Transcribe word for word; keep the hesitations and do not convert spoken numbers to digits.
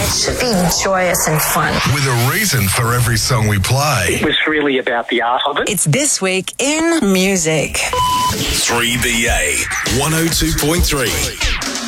should be joyous and fun. With a reason for every song we play. It was really about the art of it. It's This Week in Music. three B A one oh two point three.